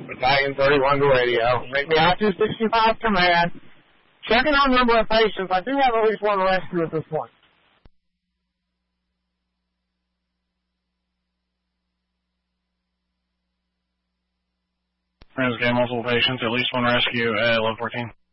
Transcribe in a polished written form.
Battalion 31 to radio. Make me I-265 command. Checking on number of patients. I do have at least one rescue at this point. Friends, got multiple patients, at least one rescue at 1114.